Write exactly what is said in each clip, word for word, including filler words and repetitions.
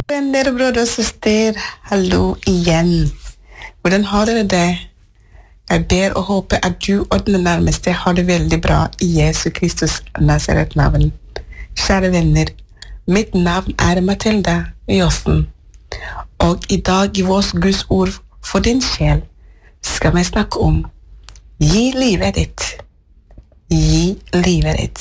Venner, brødre og søster, hallo igjen. Hvordan har dere det? Jeg ber og håper at du og den nærmeste har det veldig bra i Jesu Kristus Nazaret-navn. Kjære venner, mitt navn er Mathilda Josten, og i dag i vårt Guds ord for din sjel skal vi snakke om gi livet ditt. Gi livet ditt.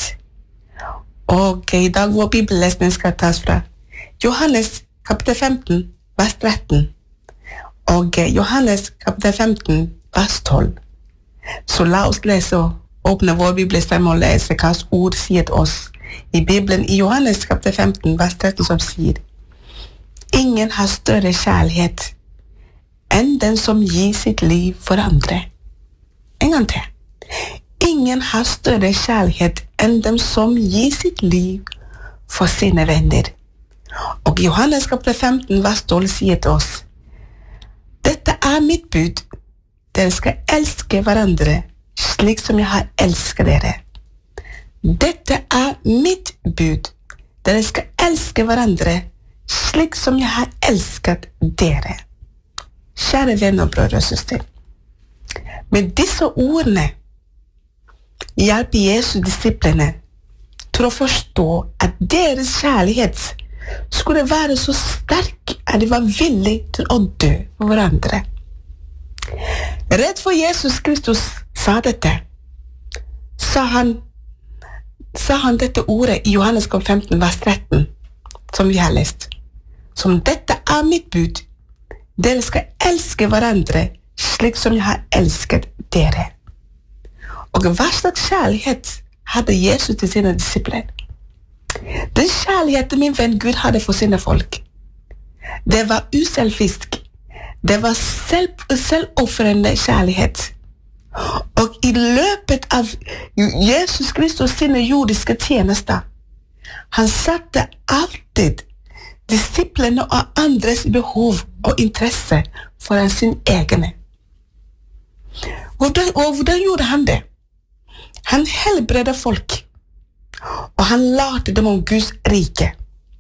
Og i dag vår bibellesning skal tas fra Johannes kapittel femten, vers tretten, og Johannes kapittel femten, vers tolv. Så la oss lese og åpne vår bibelstemme og lese hva ord sier til oss i Bibelen i Johannes kapittel femten, vers tretten, som sier: Ingen har større kjærlighet enn den som gir sitt liv for andre. En gang til. Ingen har større kjærlighet enn dem som gir sitt liv for sine venner. Og Johannes kapittel femten, vers tolv sier til oss: Dette er mitt bud. Dere skal elske hverandre slik som jeg har elsket dere. Dette er mitt bud. Dere skal elske hverandre slik som jeg har elsket dere. Kjære venner og brødre og søster, med disse ordene hjelper Jesus disiplene til å forstå at deres kjærlighet skulle være så sterk at de var villige til å dø for hverandre. Rett for Jesus Kristus sa dette, sa han, sa han dette ordet i Johannes femten, vers tretten, som vi har lest. Som dette er mitt bud. Dere skal elske hverandre slik som jeg har elsket dere. Og hva slags kjærlighet hadde Jesus til sine disipler? Den kjærligheten min venn Gud hadde for sine folk, det var uselfisk. Det var selv, selvoffrende kjærlighet. Og i løpet av Jesus Kristus sine jordiske tjenester, han satte alltid disiplene og andres behov og interesse foran sin egne. Og hvordan gjorde han det? Han helbredde folk, og han lærte dem om Guds rike.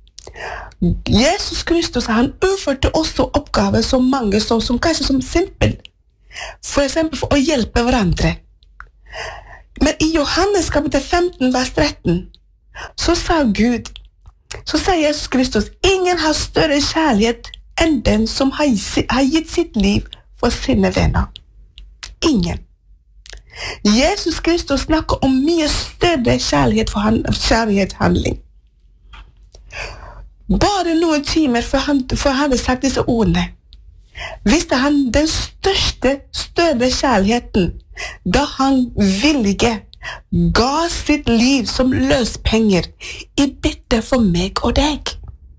Jesus Kristus, han utførte også oppgaver som mange så, som kanskje som simpel. For eksempel for å hjelpe hverandre. Men i Johannes kapittel femten, vers tretten, så sa Gud, så sa Jesus Kristus, ingen har større kjærlighet enn den som har, har gitt sitt liv for sine venner. Ingen. Jesus Kristus snakker om mye større kjærlighet for han, kjærlighetshandling. Bare noen timer før han, før han hadde sagt disse ordene, visste han den største, større kjærligheten, da han villige ga sitt liv som løspenger i bytte for meg og deg.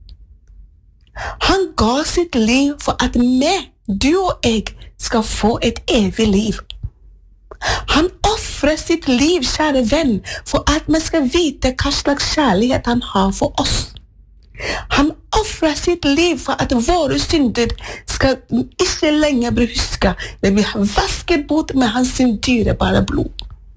Han ga sitt liv for at vi, du og jeg, skal få et evig liv. Han offrer sitt liv, kjære venn, for at vi skal vite hva slags kjærlighet han har for oss. Han offrer sitt liv for at våre synder skal ikke lenger bli husket, men vi har vasket bort med hans dyrebare blod.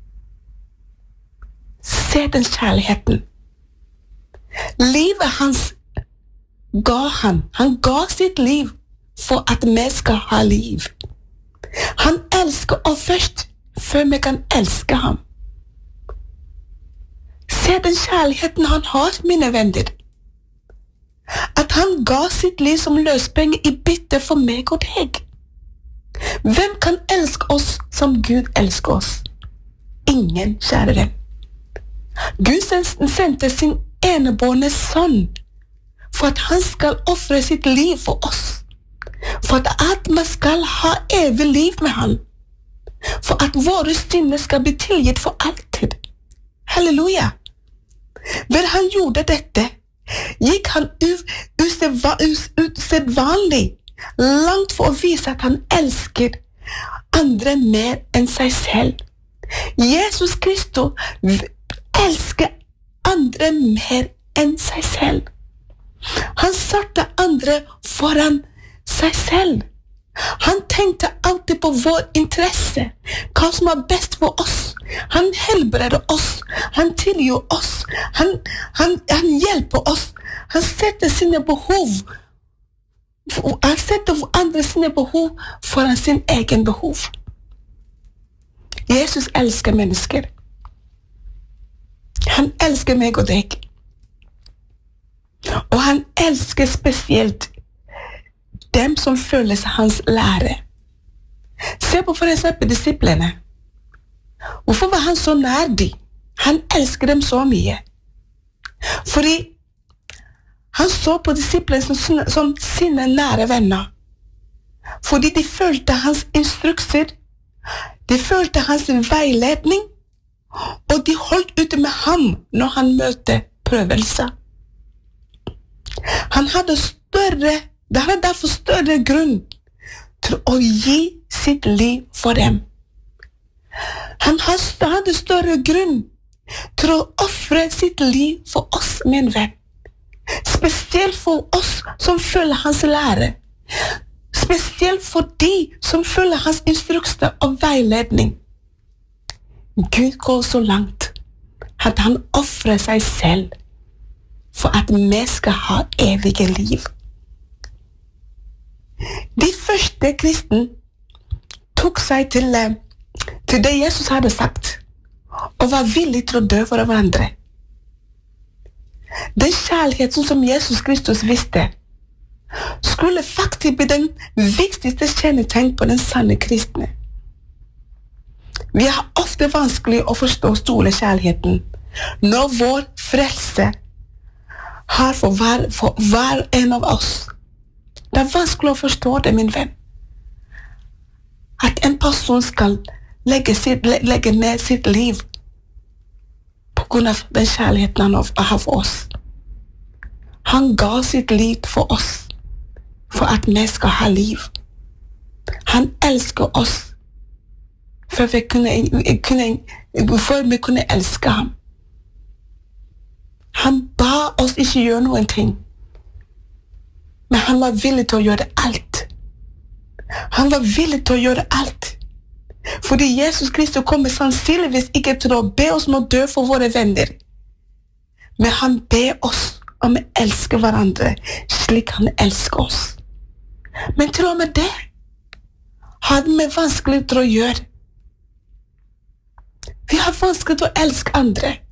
Se den kjærligheten. Livet hans ga han. Han ga sitt liv for at vi skal ha liv. Han elsker oss først, før vi kan elske ham. Se den kjærligheten han har, mine venner. At han ga sitt liv som løspenger i bytte for meg og deg. Hvem kan elske oss som Gud elsker oss? Ingen, kjære venn. Gud sendte sin enebårne sønn for at han skal offre sitt liv for oss. For at man skal ha evig liv med han. For at våre synder skal bli tilgitt for alltid. Halleluja. Vel, han gjorde dette, gikk han usedvanlig langt for å vise at han elsker andre mer enn seg selv. Jesus Kristus elsker andre mer enn seg selv. Han satte andre foran seg selv. Han tenkte alltid på vår interesse, hva som er best for oss. Han helbreder oss, han tilgir oss, han, han, han hjelper oss. Han setter sine behov Han setter andre sine behov foran sin egen behov. Jesus elsker mennesker. Han elsker meg og deg. Og han elsker spesielt dem som føler seg hans lære. Se på for eksempel disiplene. Hvorfor var han så nær dem? Han elsker dem så mye. Fordi han så på disiplene som, som sine nære venner. Fordi de følte hans instrukser, de følte hans veiledning, og de holdt ute med ham når han møtte prøvelser. Han hadde større, det hadde derfor større grunn til å gi sitt liv for dem. Han hadde større grunn til å offre sitt liv for oss, min venn. Spesielt for oss som følger hans lære. Spesielt for de som følger hans instrukser og veiledning. Gud går så langt at han offrer seg selv for at vi skal ha evige liv. De første kristne tok seg til, til det Jesus hadde sagt, og var villig til å dø for hverandre. Den kjærligheten som Jesus Kristus visste, skulle faktisk bli den viktigste kjennetegn på den sanne kristne. Vi har ofte vanskelig å forstå store kjærligheten når vår frelse har for hver, for hver en av oss. Det er vanskelig å forstå det, min venn. At en person skal legge, sitt, legge ned sitt liv på grunn av den kjærligheten han har for oss. Han ga sitt liv for oss, for at vi skal ha liv. Han elsker oss, for vi kunne, kunne, for vi kunne elske ham. Han ba oss ikke gjøre noen ting, men han var villig til å gjøre alt. Han var villig til å gjøre alt. Fordi Jesus Kristus kommer sannsynligvis ikke til å be oss om å dø for våre venner. Men han ber oss om å elske hverandre slik han elsker oss. Men til og med det hadde vi vanskelig til å gjøre. Vi har vanskelig til å elske andre.